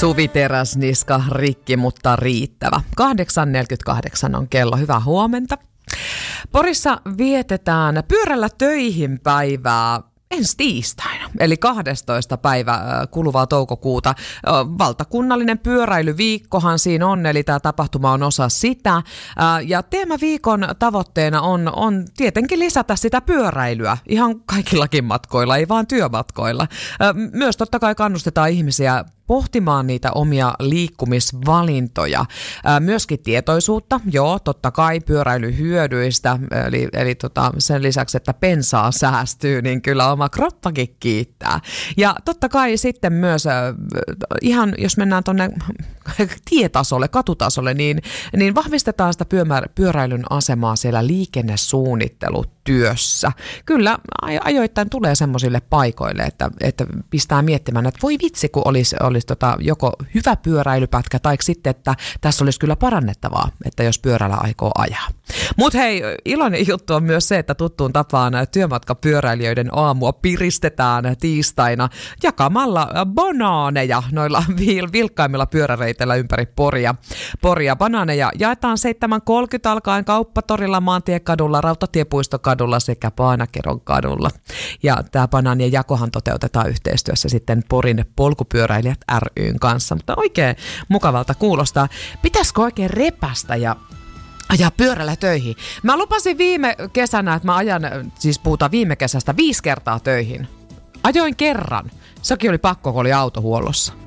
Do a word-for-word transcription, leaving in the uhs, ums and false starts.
Suvi Teräsniska, rikki, mutta riittävä. kahdeksan neljäkymmentäkahdeksan on kello. Hyvää huomenta. Porissa vietetään pyörällä töihin päivää ensi tiistaina, eli kahdestoista päivä kuluvaa toukokuuta. Valtakunnallinen pyöräilyviikkohan siinä on, eli tämä tapahtuma on osa sitä. Ja teemaviikon tavoitteena on, on tietenkin lisätä sitä pyöräilyä ihan kaikillakin matkoilla, ei vaan työmatkoilla. Myös totta kai kannustetaan ihmisiä pohtimaan niitä omia liikkumisvalintoja. Ää, myöskin tietoisuutta, joo, totta kai pyöräilyhyödyistä, eli, eli tota, sen lisäksi, että pensaa säästyy, niin kyllä oma kroppakin kiittää. Ja totta kai sitten myös, äh, ihan jos mennään tuonne tietasolle, katutasolle, niin, niin vahvistetaan sitä pyörä, pyöräilyn asemaa siellä liikennesuunnittelutyössä. Kyllä ajoittain tulee semmoisille paikoille, että, että pistää miettimään, että voi vitsi, kun olisi, olisi tota joko hyvä pyöräilypätkä tai sitten, että tässä olisi kyllä parannettavaa, että jos pyörällä aikoo ajaa. Mutta hei, iloinen juttu on myös se, että tuttuun tapaan työmatkapyöräilijöiden aamua piristetään tiistaina jakamalla banaaneja noilla vil- vilkkaimmilla pyöräreiteillä ympäri Poria. Poria banaaneja jaetaan seitsemän kolmekymmentä alkaen Kauppatorilla, Maantiekadulla, Rautatiepuistokadulla sekä Paanakeron kadulla. Ja tämä banaanien jakohan toteutetaan yhteistyössä sitten Porin polkupyöräilijät ry:n kanssa, mutta oikein mukavalta kuulostaa. Pitäisikö oikein repästä ja ajaa pyörällä töihin? Mä lupasin viime kesänä, että mä ajan, siis puhutaan viime kesästä, viisi kertaa töihin. Ajoin kerran. Sekin oli pakko, kun oli autohuollossa.